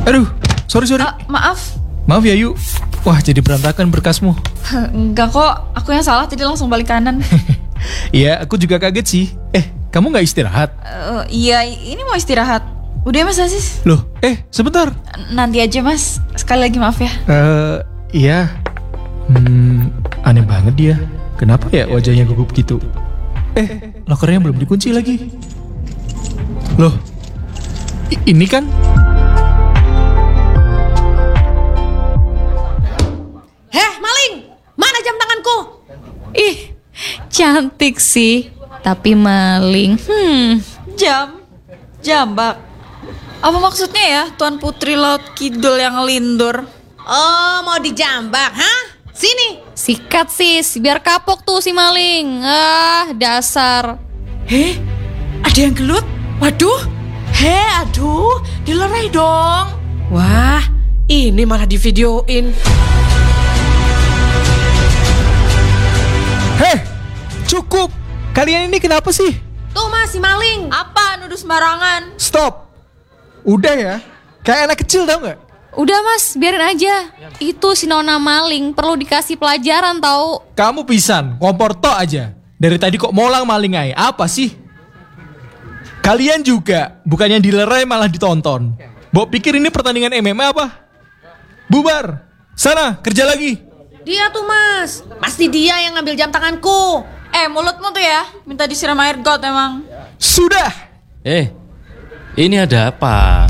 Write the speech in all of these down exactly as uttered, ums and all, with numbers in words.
Aduh, sorry sorry. Uh, maaf. Maaf ya Yu. Wah, jadi berantakan berkasmu. Enggak kok, aku yang salah tadi langsung balik kanan. Iya, aku juga kaget sih. Eh, kamu gak istirahat? Uh, iya, ini mau istirahat. Udah Mas Aziz? Loh, eh sebentar. Nanti aja Mas, sekali lagi maaf ya. Eh, uh, iya. Hmm, aneh banget dia. Kenapa ya wajahnya gugup gitu? Eh, lokernya belum dikunci lagi. Loh, i- ini kan? Heh, maling! Mana jam tanganku? Ih, cantik sih, tapi maling. Hmm, Jam? Jambak? Apa maksudnya ya, Tuan Putri Laut Kidul yang lindur? Oh, mau dijambak, hah? Sini. sikat sis, biar kapok tuh si maling. Ah, dasar. Heh, ada yang gelut? Waduh. Heh, aduh, dilerai dong. Wah, ini malah divideoin. Heh, cukup. Kalian ini kenapa sih? Tuh mas, si maling. Apa nuduh sembarangan? Stop. Udah ya. Kayak anak kecil tau gak? Udah mas, biarin aja. Itu si nona maling perlu dikasih pelajaran tahu. Kamu pisan, kompor tok aja. Dari tadi kok molang maling ay. Apa sih? Kalian juga, bukannya dilerai malah ditonton. Mbok pikir ini pertandingan M M A apa? Bubar. Sana, kerja lagi. Dia tuh mas, pasti dia yang ngambil jam tanganku. Eh, mulutmu tuh ya, minta disiram air got emang. Sudah. Eh, ini ada apa?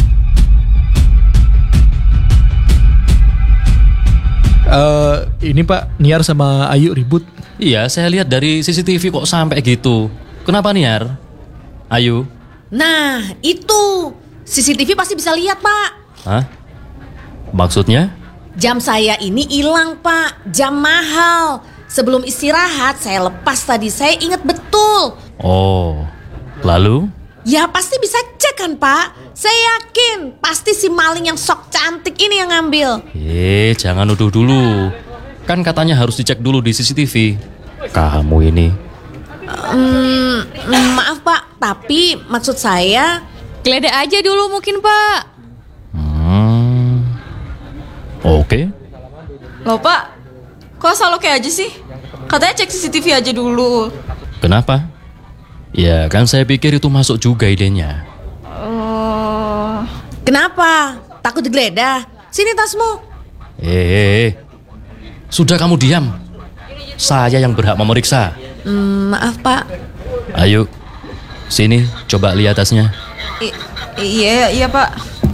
Eh, uh, ini Pak, Niar sama Ayu ribut. Iya, saya lihat dari C C T V kok sampai gitu. Kenapa Niar? Ayu? Nah, itu C C T V pasti bisa lihat pak. Hah? Maksudnya? Jam saya ini hilang pak, jam mahal. Sebelum istirahat saya lepas tadi, saya ingat betul. Oh, lalu? Ya pasti bisa cek kan pak. Saya yakin pasti si maling yang sok cantik ini yang ngambil. Eh, jangan nuduh dulu. Kan katanya harus dicek dulu di C C T V. Kamu ini. Hmm, maaf pak, tapi maksud saya Geledah aja dulu mungkin pak. Hmm. Oke. Loh Pak, kok selalu kayak aja sih? Katanya cek C C T V aja dulu. Kenapa? Ya kan saya pikir itu masuk juga idenya. Oh, kenapa? Takut digeledah? Sini tasmu. Eh, eh, eh. Sudah kamu diam. Saya yang berhak memeriksa. Hmm, maaf pak. Ayo, sini coba lihat tasnya. I- iya iya Pak.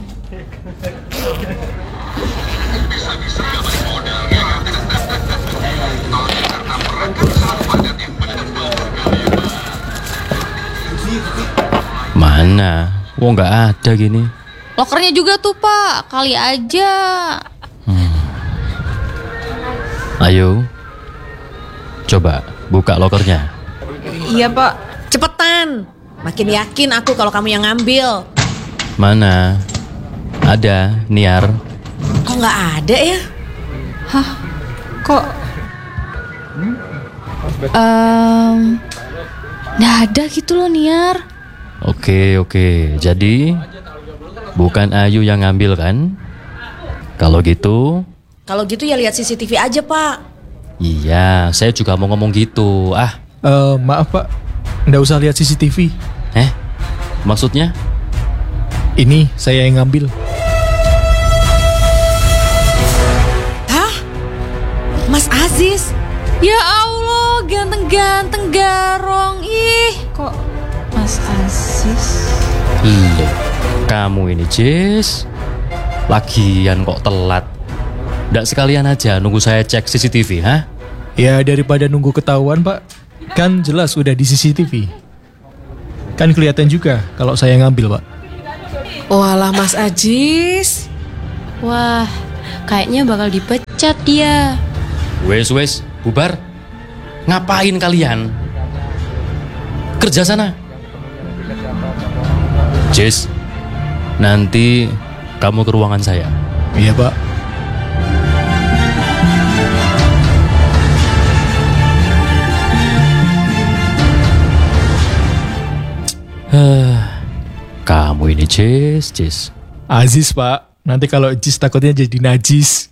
Mana? Wah nggak ada gini. Lokernya juga tuh pak, kali aja. Ayo, coba buka lokernya. Iya Pak. Cepetan. Makin yakin aku kalau kamu yang ngambil. Mana? Ada, Niar. Kok nggak ada ya? Kok Um, nggak ada gitu loh Niar. Oke, oke. Jadi, bukan Ayu yang ngambil kan? Kalau gitu, Kalau gitu ya lihat C C T V aja pak. iya, saya juga mau ngomong gitu. Ah, Eh, maaf Pak, nggak usah lihat C C T V. eh, maksudnya? Ini saya yang ngambil. Hah? Mas Aziz? Ya Allah, ganteng-ganteng garong. Ih, kok Mas Aziz? Loh, kamu ini Jess. Lagian kok telat. Nggak sekalian aja nunggu saya cek C C T V, hah? Ya daripada nunggu ketahuan Pak, kan jelas udah di C C T V. Kan kelihatan juga kalau saya ngambil Pak. Walah Mas Aziz. wah, kayaknya bakal dipecat dia. Wes, wes, bubar. Ngapain kalian? Kerja sana. Jess, nanti kamu ke ruangan saya. Iya Pak. Hah, kamu ini Jess, Jess. Aziz Pak. Nanti kalau jis takutnya jadi najis.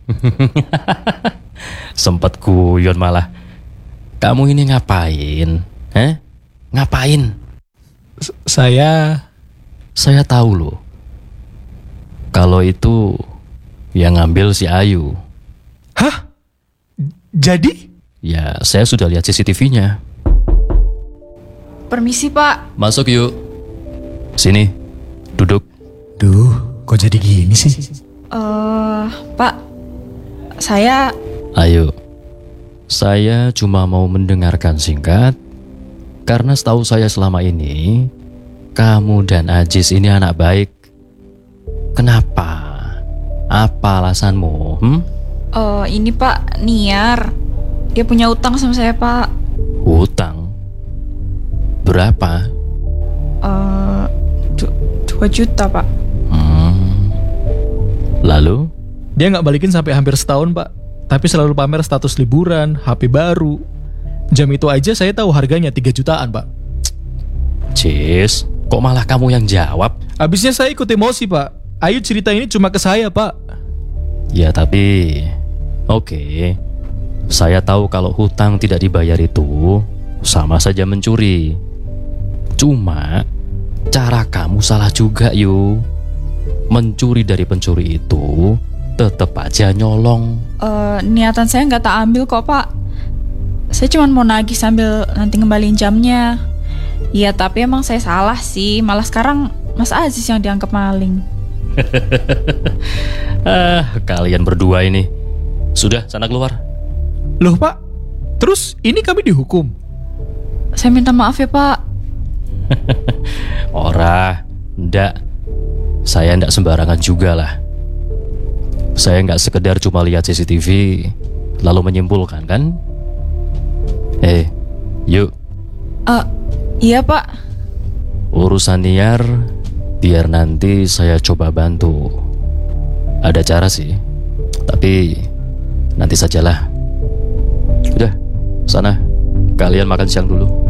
Sempet guyon malah. Kamu ini ngapain? Heh? Ngapain? S- saya Saya tahu loh. Kalau itu yang ngambil si Ayu. Hah? Jadi? Ya, saya sudah lihat C C T V-nya. Permisi pak. Masuk yuk. Sini. Duduk. Duh, kok jadi gini sih? Eh pak, saya Ayo. Saya cuma mau mendengarkan singkat. Karena setahu saya selama ini, kamu dan Ajis ini anak baik. Kenapa? Apa alasanmu? Hmm? eh ini pak Niar. Dia punya utang sama saya pak. Hutang? Berapa? Eh du- dua juta pak. Hmm. Lalu? Dia nggak balikin sampai hampir setahun, Pak. Tapi selalu pamer status liburan, H P baru. Jam itu aja saya tahu harganya tiga jutaan, Pak. Cis, kok malah kamu yang jawab? Abisnya saya ikut emosi, Pak. Ayu cerita ini cuma ke saya, Pak. Ya tapi, oke. Saya tahu kalau hutang tidak dibayar itu sama saja mencuri. Cuma, cara kamu salah juga yuk. Mencuri dari pencuri itu tetap aja nyolong. Eh niatan saya nggak tak ambil kok pak. Saya cuma mau nagih sambil nanti ngembaliin jamnya. Iya tapi emang saya salah sih. Malah sekarang Mas Aziz yang dianggap maling. Ah, kalian berdua ini. Sudah, sana keluar. Loh, Pak. Terus ini kami dihukum. Saya minta maaf ya pak. Ora, ndak. Saya ndak sembarangan juga lah. Saya nggak sekedar cuma lihat C C T V lalu menyimpulkan kan? Eh, yuk. Eh iya pak. Urusan Niar biar nanti saya coba bantu. Ada cara sih, tapi nanti sajalah. Udah, sana. Kalian makan siang dulu.